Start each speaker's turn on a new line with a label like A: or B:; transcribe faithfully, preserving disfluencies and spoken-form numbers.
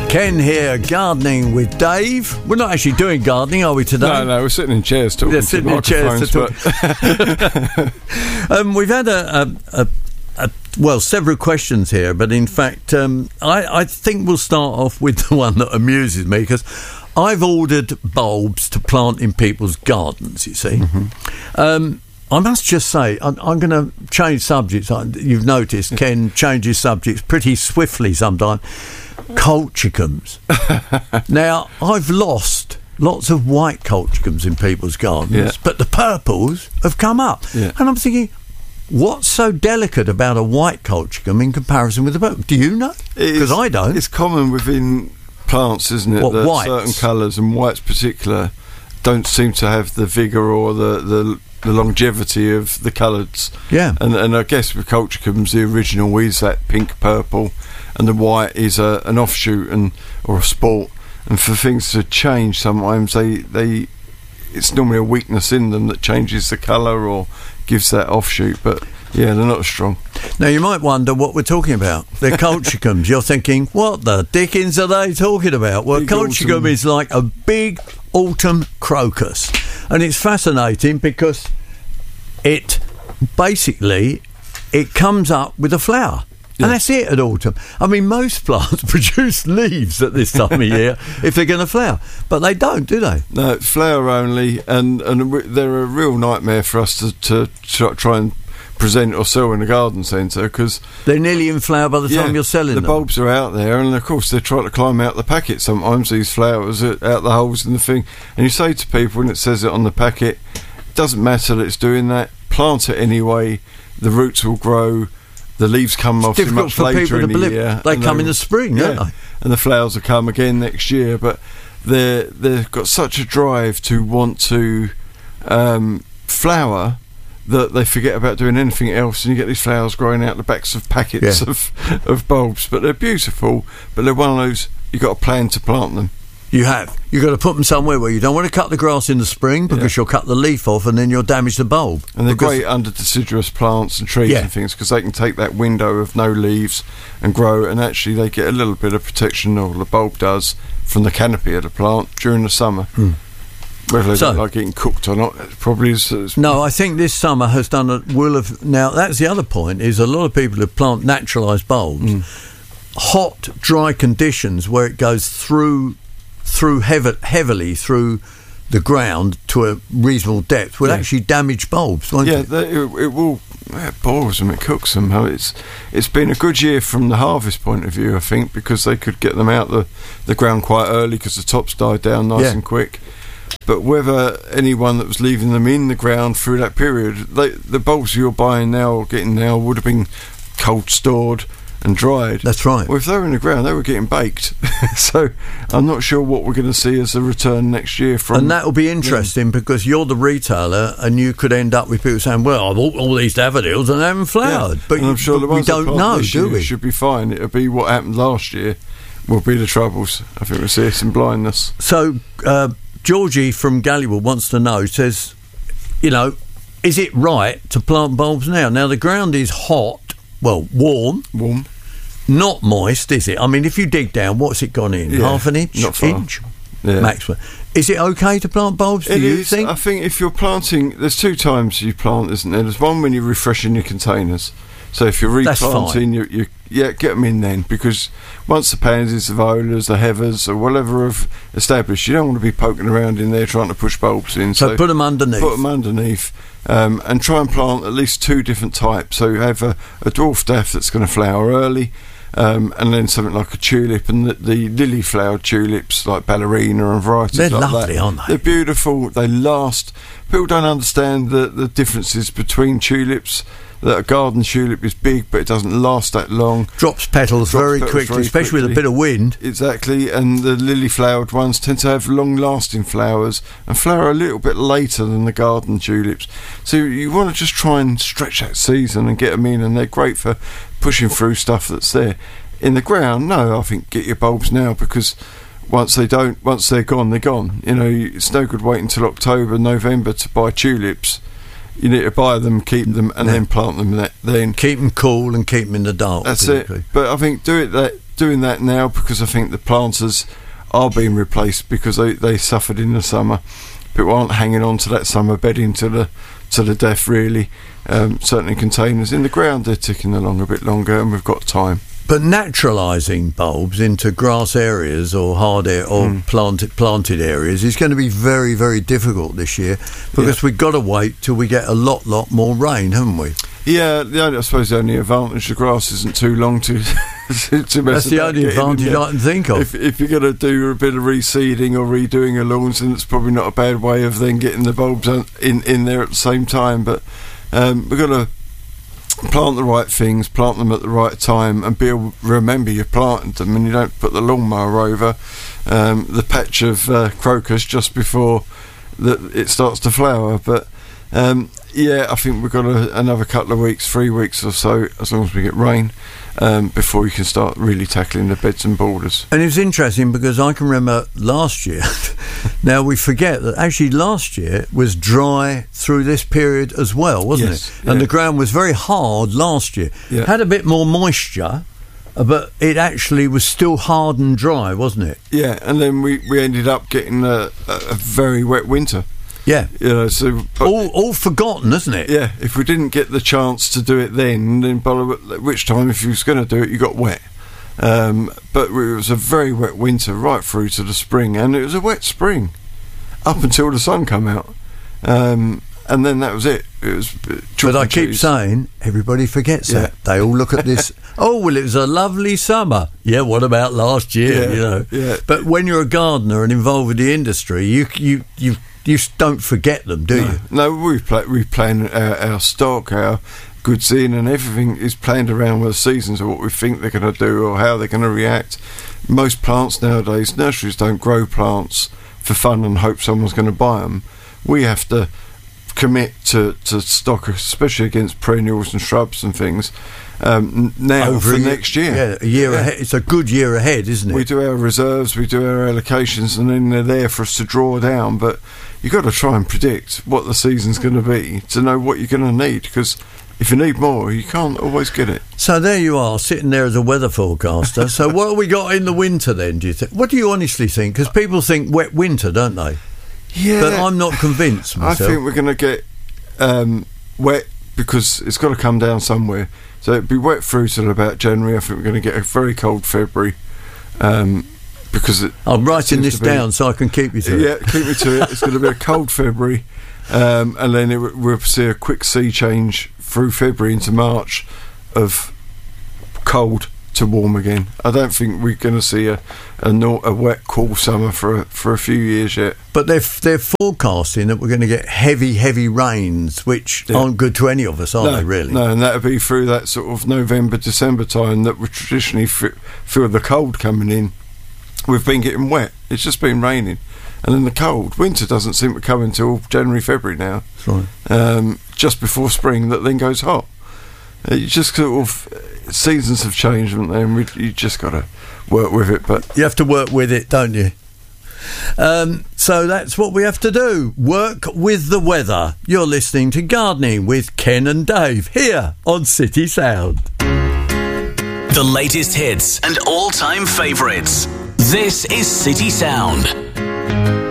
A: Ken here, gardening with Dave. We're not actually doing gardening, are we, today?
B: No, no, we're sitting in chairs talking.
A: They're sitting in chairs to talk. um, we've had a, a, a, a well, several questions here, but in fact, um, I, I think we'll start off with the one that amuses me, because I've ordered bulbs to plant in people's gardens, you see. Mm-hmm. Um, I must just say, I'm, I'm going to change subjects. You've noticed Ken changes subjects pretty swiftly sometimes. Colchicums. Now, I've lost lots of white colchicums in people's gardens, yeah. but the purples have come up. Yeah. And I'm thinking, what's so delicate about a white colchicum in comparison with the purple? Do you know? Because I don't.
B: It's common within plants, isn't it?
A: What,
B: that
A: whites?
B: Certain colours, and whites particular, don't seem to have the vigour or the, the the longevity of the colours.
A: Yeah.
B: And and I guess with colchicums, the original is that pink purple, and the white is a, an offshoot and or a sport. And for things to change, sometimes they they it's normally a weakness in them that changes the colour or gives that offshoot. But yeah, they're not as strong.
A: Now, you might wonder what we're talking about. They're colchicums. You're thinking, what the dickens are they talking about? Well,
B: Big
A: colchicum
B: autumn.
A: is like a big autumn crocus. And it's fascinating because it basically, it comes up with a flower. And
B: Yeah.
A: that's it at autumn. I mean, most plants produce leaves at this time of year if they're going to flower. But they don't, do they?
B: No, it's flower only, and, and they're a real nightmare for us to, to try, try and present or sell in a garden centre, because
A: They're nearly in flower by the time
B: yeah,
A: you're selling
B: the
A: them.
B: bulbs are out there, and of course they're trying to climb out the packet sometimes, these flowers are out the holes in the thing, and you say to people, and it says it on the packet, it doesn't matter that it's doing that, plant it anyway, the roots will grow, the leaves come off
A: difficult
B: much
A: for
B: later
A: people
B: in
A: to
B: the
A: believe.
B: year.
A: They
B: and
A: come in the spring,
B: yeah,
A: don't they?
B: and the flowers will come again next year, but they're, they've got such a drive to want to um, flower that they forget about doing anything else, and you get these flowers growing out the backs of packets
A: Yeah.
B: of, of bulbs. But they're beautiful, but they're one of those, you've got to plan to plant them.
A: You have. You've got to put them somewhere where you don't want to cut the grass in the spring, because
B: Yeah.
A: you'll cut the leaf off and then you'll damage the bulb.
B: And they're
A: Because-
B: great under deciduous plants and trees
A: Yeah.
B: and things, because they can take that window of no leaves and grow, and actually they get a little bit of protection, or the bulb does, from the canopy of the plant during the summer.
A: Mm.
B: Whether they
A: So-
B: don't like getting cooked or not, it probably is. is
A: No, I think this summer has done a will of... Now, that's the other point, is a lot of people who plant naturalised bulbs,
B: Mm.
A: hot, dry conditions where it goes through through heavy, heavily through the ground to a reasonable depth will
B: Yeah.
A: actually damage bulbs, won't
B: Yeah,
A: it?
B: they, it, it will. It boils them, it cooks them. How It's it's been a good year from the harvest point of view, I think, because they could get them out the the ground quite early because the tops died down nice
A: Yeah.
B: and quick. But whether anyone that was leaving them in the ground through that period, they, the bulbs you're buying now or getting now would have been cold stored and dried.
A: That's right.
B: Well, if they were in the ground, they were getting baked. So I'm not sure what we're going to see as a return next year from.
A: And that will be interesting, because you're the retailer and you could end up with people saying, well, I bought all these daffodils and they haven't flowered.
B: Yeah.
A: But,
B: and I'm sure
A: but
B: the
A: we
B: ones that
A: don't
B: plant
A: know,
B: this
A: do
B: year
A: we?
B: should be fine. It'll be what happened last year will be the troubles. I think we'll see some blindness.
A: So, uh, Georgie from Gallywood wants to know, says, you know, is it right to plant bulbs now? Now, the ground is hot, well, warm,
B: Warm.
A: not moist, is it? I mean, if you dig down, what's it gone in?
B: Yeah,
A: Half an inch?
B: not far.
A: Inch?
B: Yeah.
A: Maximum. Is it okay to plant bulbs, do
B: It
A: you
B: is.
A: think?
B: I think if you're planting, there's two times you plant, isn't there? There's one when you're refreshing your containers. So if you're
A: That's fine.
B: replanting, you, you yeah, get them in then, because once the pansies, the violas, the heathers, or whatever have established, you don't want to be poking around in there trying to push bulbs in.
A: so, put them underneath.
B: Put them underneath, um, and try and plant at least two different types. So you have a, a dwarf daff that's going to flower early, um, and then something like a tulip, and the, the lily flowered tulips like ballerina and varieties
A: They're
B: like
A: lovely,
B: that.
A: aren't they?
B: They're beautiful. They last. People don't understand the, the differences between tulips. That a garden tulip is big, but it doesn't last that long.
A: Drops petals
B: Drops
A: very
B: petals
A: quickly,
B: very
A: especially with a
B: quickly.
A: bit of wind.
B: Exactly, and the lily-flowered ones tend to have long-lasting flowers and flower a little bit later than the garden tulips. So you want to just try and stretch that season and get them in, and they're great for pushing through stuff that's there. In the ground, no, I think get your bulbs now, because once they don't, once they're gone, they're gone. You know, it's no good waiting until October, November to buy tulips. You need to buy them, keep them, and
A: Yeah.
B: then plant them. Then
A: Keep them cool and keep them in the dark.
B: that's
A: basically.
B: it. But I think do it that doing that now because I think the planters are being replaced because they, they suffered in the summer. People aren't hanging on to that summer bedding to the to the death, really. Um, certainly containers in the ground, they're ticking along a bit longer, and we've got time.
A: But naturalising bulbs into grass areas or hard air or mm. planted planted areas is going to be very, very difficult this year because yeah. we've got to wait till we get a lot, lot more rain, haven't we?
B: Yeah, the only, I suppose the only advantage the grass isn't too long to to, to mess.
A: That's the only advantage I can think of.
B: If, if you're going to do a bit of reseeding or redoing your lawns, then it's probably not a bad way of then getting the bulbs in in there at the same time. But um, we've got to plant the right things, plant them at the right time, and be able to remember you planted them, and you don't put the lawnmower over um, the patch of uh, crocus just before that it starts to flower. But um, yeah, I think we've got a, another couple of weeks, three weeks or so, as long as we get rain, um, before you can start really tackling the beds and borders.
A: And it's interesting because I can remember last year. Now we forget that actually last year was dry through this period as well, wasn't
B: yes,
A: it?
B: Yeah.
A: And the ground was very hard last year.
B: Yeah.
A: Had a bit more moisture, but it actually was still hard and dry, wasn't it?
B: Yeah, and then we, we ended up getting a, a very wet winter.
A: Yeah,
B: you know, so
A: all all forgotten, isn't it?
B: Yeah, if we didn't get the chance to do it then, then by which time, if you was going to do it, you got wet. Um, but it was a very wet winter right through to the spring, and it was a wet spring up until the sun come out, um, and then that was it. It was.
A: But I keep cheese. saying everybody forgets yeah. that. They all look at this. Oh well, it was a lovely summer. Yeah, what about last year?
B: Yeah,
A: you know.
B: Yeah.
A: But when you're a gardener and involved with the industry, you you you. You don't forget them, do
B: no,
A: you?
B: No, we play, we plan our, our stock, our goods in, and everything is planned around the seasons of what we think they're going to do or how they're going to react. Most plants nowadays, nurseries don't grow plants for fun and hope someone's going to buy them. We have to commit to, to stock, especially against perennials and shrubs and things, um, now
A: Over
B: for
A: a,
B: next year.
A: Yeah, a year
B: yeah.
A: ahead. It's a good year ahead, isn't it?
B: We do our reserves, we do our allocations, and then they're there for us to draw down. But you've got to try and predict what the season's going to be to know what you're going to need, because if you need more, you can't always get it.
A: So there you are, sitting there as a weather forecaster. So what have we got in the winter then, do you think? What do you honestly think? Because people think wet winter, don't they?
B: Yeah.
A: But I'm not convinced myself.
B: I think we're going to get um, wet because it's got to come down somewhere. So it'll be wet through till about January. I think we're going to get a very cold February. Um, because it
A: I'm writing this
B: be,
A: down so I can keep you to
B: yeah,
A: it.
B: Yeah, keep me to it. It's going to be a cold February. Um, and then it, we'll see a quick sea change through February into March of cold to warm again. I don't think we're going to see a a, no, a wet, cool summer for a, for a few years yet.
A: But they're they're forecasting that we're going to get heavy, heavy rains, which yeah. aren't good to any of us, are
B: no,
A: they? Really?
B: No, and that'll be through that sort of November, December time that we traditionally f- feel the cold coming in. We've been getting wet. It's just been raining, and then the cold winter doesn't seem to come until January, February now.
A: That's right.
B: Um, just before spring, that then goes hot. Uh, you just sort of seasons have changed, haven't they? And we, you just got to work with it. But
A: you have to work with it, don't you? Um, so that's what we have to do. Work with the weather. You're listening to Gardening with Ken and Dave here on City Sound.
C: The latest hits and all-time favourites. This is City Sound.